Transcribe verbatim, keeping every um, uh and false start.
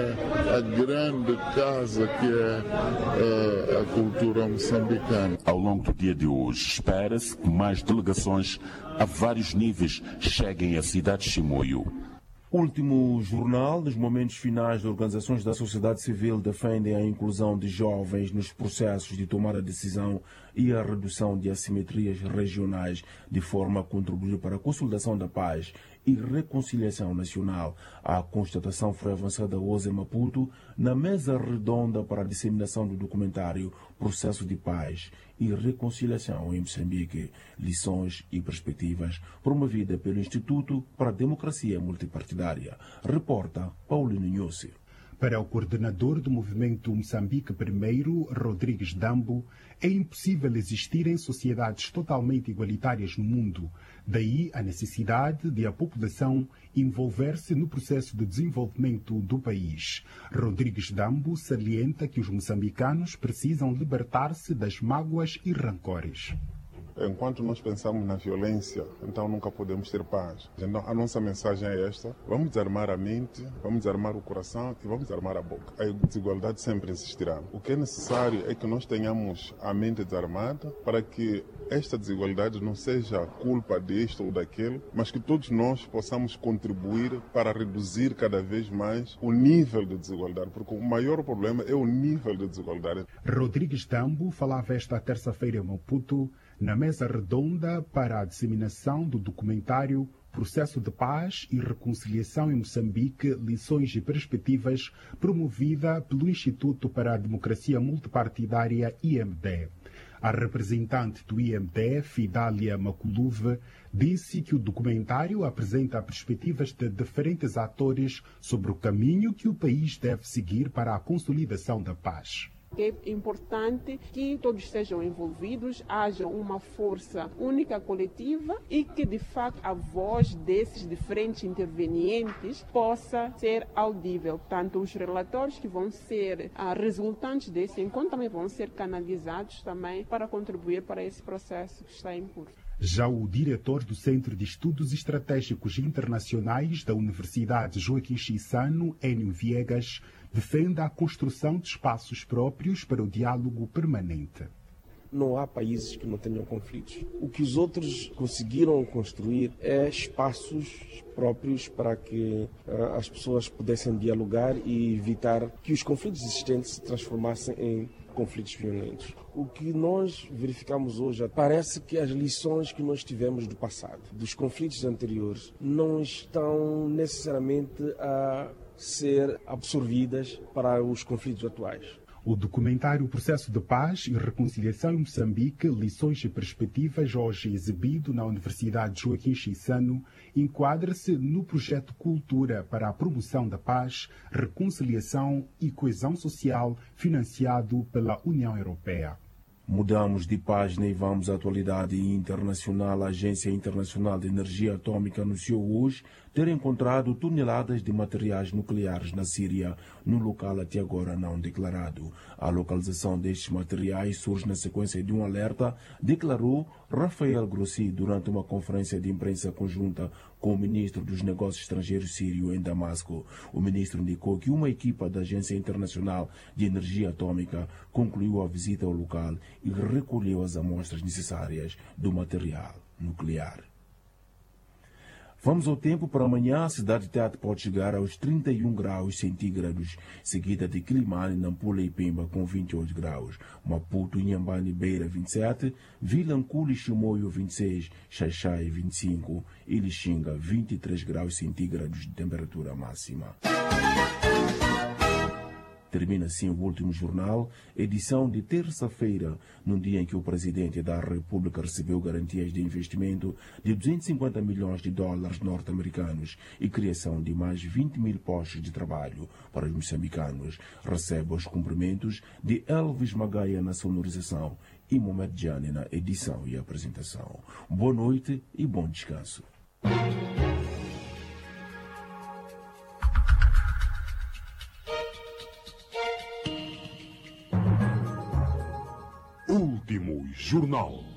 A grande casa que é a cultura moçambicana. Ao longo do dia de hoje, espera-se que mais delegações a vários níveis cheguem à cidade de Chimoio. Último jornal. Nos momentos finais, organizações da sociedade civil defendem a inclusão de jovens nos processos de tomar a decisão e a redução de assimetrias regionais, de forma a contribuir para a consolidação da paz e reconciliação nacional. A constatação foi avançada hoje em Maputo, na mesa redonda para a disseminação do documentário Processo de Paz e Reconciliação em Moçambique, Lições e Perspectivas, promovida pelo Instituto para a Democracia Multipartidária. Reporta Paulino Nhosse. Para o coordenador do movimento Moçambique Primeiro, Rodrigues Dambo, é impossível existirem sociedades totalmente igualitárias no mundo. Daí a necessidade de a população envolver-se no processo de desenvolvimento do país. Rodrigues Dambo salienta que os moçambicanos precisam libertar-se das mágoas e rancores. Enquanto nós pensamos na violência, então nunca podemos ter paz. Então a nossa mensagem é esta: vamos desarmar a mente, vamos desarmar o coração e vamos desarmar a boca. A desigualdade sempre existirá. O que é necessário é que nós tenhamos a mente desarmada para que esta desigualdade não seja culpa deste ou daquele, mas que todos nós possamos contribuir para reduzir cada vez mais o nível de desigualdade, porque o maior problema é o nível de desigualdade. Rodrigues Dambo falava esta terça-feira em Maputo, na mesa redonda para a disseminação do documentário Processo de Paz e Reconciliação em Moçambique, Lições e Perspectivas, promovida pelo Instituto para a Democracia Multipartidária I M D. A representante do I M D, Fidália Maculuve, disse que o documentário apresenta perspectivas de diferentes atores sobre o caminho que o país deve seguir para a consolidação da paz. É importante que todos sejam envolvidos, haja uma força única, coletiva, e que de facto a voz desses diferentes intervenientes possa ser audível. Tanto os relatórios que vão ser ah, resultantes desse encontro também vão ser canalizados também para contribuir para esse processo que está em curso. Já o diretor do Centro de Estudos Estratégicos Internacionais da Universidade Joaquim Chissano, Enio Viegas, defende a construção de espaços próprios para o diálogo permanente. Não há países que não tenham conflitos. O que os outros conseguiram construir é espaços próprios para que uh, as pessoas pudessem dialogar e evitar que os conflitos existentes se transformassem em conflitos violentos. O que nós verificamos hoje, parece que as lições que nós tivemos do passado, dos conflitos anteriores, não estão necessariamente a ser absorvidas para os conflitos atuais. O documentário Processo de Paz e Reconciliação em Moçambique, Lições e Perspectivas, hoje exibido na Universidade Joaquim Chissano, enquadra-se no projeto Cultura para a Promoção da Paz, Reconciliação e Coesão Social, financiado pela União Europeia. Mudamos de página e vamos à atualidade internacional. A Agência Internacional de Energia Atômica anunciou hoje ter encontrado toneladas de materiais nucleares na Síria, num local até agora não declarado. A localização destes materiais surge na sequência de um alerta, declarou Rafael Grossi durante uma conferência de imprensa conjunta com o ministro dos Negócios Estrangeiros sírio em Damasco. O ministro indicou que uma equipa da Agência Internacional de Energia Atômica concluiu a visita ao local e recolheu as amostras necessárias do material nuclear. Vamos ao tempo. Para amanhã, a cidade de Tete pode chegar aos trinta e um graus centígrados, seguida de Quilimane, Nampula e Pemba com vinte e oito graus, Maputo, Inhambane e Beira vinte e sete, Vilanculo e Chimoio vinte e seis, Xaixai vinte e cinco e Lixinga vinte e três graus centígrados de temperatura máxima. Termina assim o último jornal, edição de terça-feira, num dia em que o presidente da República recebeu garantias de investimento de duzentos e cinquenta milhões de dólares norte-americanos e criação de mais vinte mil postos de trabalho para os moçambicanos. Recebe os cumprimentos de Elvis Magaia na sonorização e Mohamed Jani na edição e apresentação. Boa noite e bom descanso. Último jornal.